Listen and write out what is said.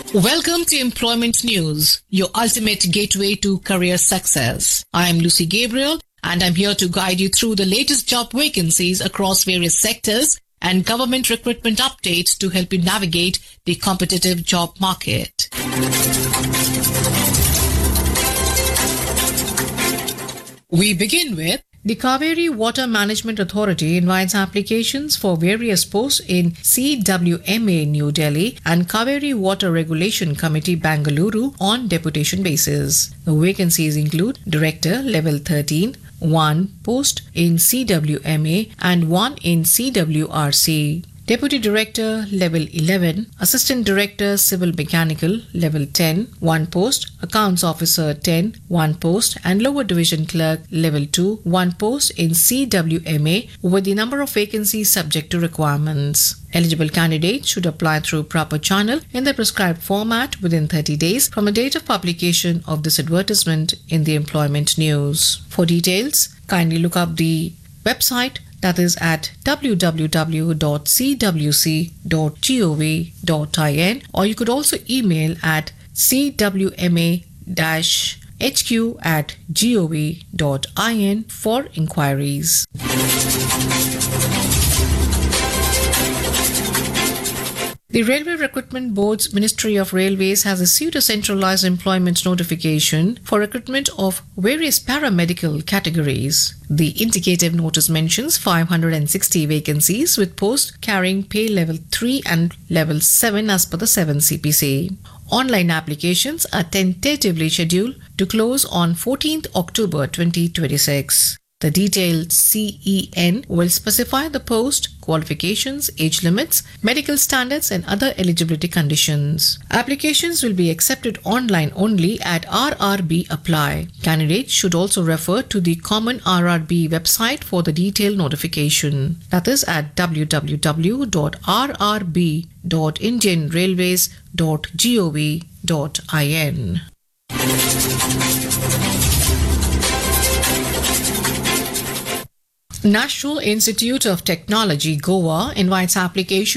Welcome to Employment News, your ultimate gateway to career success. I am Lucy Gabriel and I'm here to guide you through the latest job vacancies across various sectors and government recruitment updates to help you navigate the competitive job market. We begin with the Kaveri Water Management Authority invites applications for various posts in CWMA New Delhi and Kaveri Water Regulation Committee Bangalore on deputation basis. The vacancies include Director Level 13, 1 post in CWMA and 1 in CWRC. Deputy Director Level 11, Assistant Director Civil Mechanical Level 10, 1 post, Accounts Officer 10, 1 post and Lower Division Clerk Level 2, 1 post in CWMA with the number of vacancies subject to requirements. Eligible candidates should apply through proper channel in the prescribed format within 30 days from the date of publication of this advertisement in the Employment News. For details, kindly look up the website, that is at www.cwc.gov.in, or you could also email at cwma-hq@gov.in for inquiries. The Railway Recruitment Board's Ministry of Railways has issued a centralized employment notification for recruitment of various paramedical categories. The indicative notice mentions 560 vacancies with posts carrying pay level 3 and level 7 as per the 7 CPC. Online applications are tentatively scheduled to close on 14th October 2026. The detailed CEN will specify the post, qualifications, age limits, medical standards and other eligibility conditions. Applications will be accepted online only at RRB Apply. Candidates should also refer to the common RRB website for the detailed notification. That is at www.rrb.indianrailways.gov.in. National Institute of Technology, Goa, invites applications